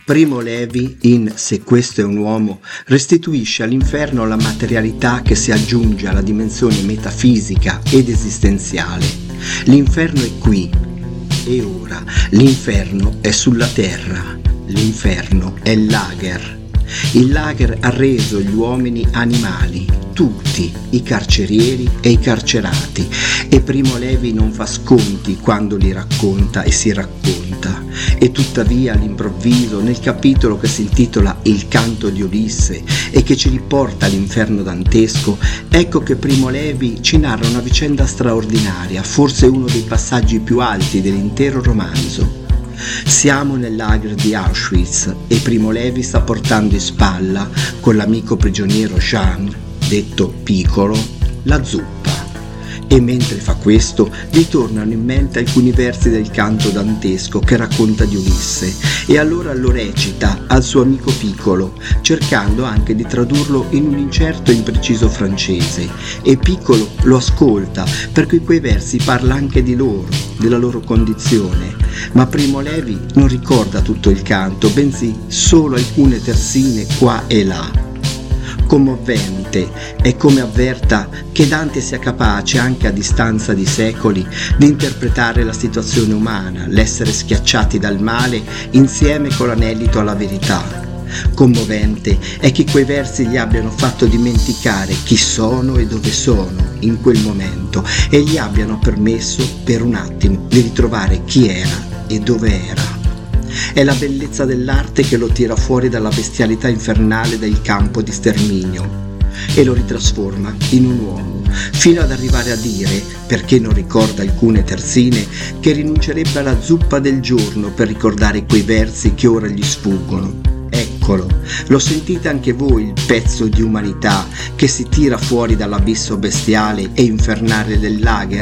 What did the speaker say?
Primo Levi, in Se questo è un uomo, restituisce all'inferno la materialità che si aggiunge alla dimensione metafisica ed esistenziale. L'inferno è qui e ora, l'inferno è sulla terra, l'inferno è il lager. Il lager ha reso gli uomini animali, tutti, i carcerieri e i carcerati, e Primo Levi non fa sconti quando li racconta e si racconta. E tuttavia all'improvviso, nel capitolo che si intitola Il canto di Ulisse e che ci riporta all'inferno dantesco, ecco che Primo Levi ci narra una vicenda straordinaria, forse uno dei passaggi più alti dell'intero romanzo. Siamo nel lager di Auschwitz e Primo Levi sta portando in spalla, con l'amico prigioniero Jean, detto Piccolo, la zuppa. E mentre fa questo gli tornano in mente alcuni versi del canto dantesco che racconta di Ulisse, e allora lo recita al suo amico Piccolo, cercando anche di tradurlo in un incerto e impreciso francese, e Piccolo lo ascolta perché quei versi parla anche di loro, della loro condizione, ma Primo Levi non ricorda tutto il canto, bensì solo alcune terzine qua e là. Commovente è come avverta che Dante sia capace, anche a distanza di secoli, di interpretare la situazione umana, l'essere schiacciati dal male insieme con l'anelito alla verità. Commovente è che quei versi gli abbiano fatto dimenticare chi sono e dove sono in quel momento e gli abbiano permesso per un attimo di ritrovare chi era e dove era. È la bellezza dell'arte che lo tira fuori dalla bestialità infernale del campo di sterminio e lo ritrasforma in un uomo, fino ad arrivare a dire, perché non ricorda alcune terzine, che rinuncerebbe alla zuppa del giorno per ricordare quei versi che ora gli sfuggono. Eccolo, lo sentite anche voi il pezzo di umanità che si tira fuori dall'abisso bestiale e infernale del lager?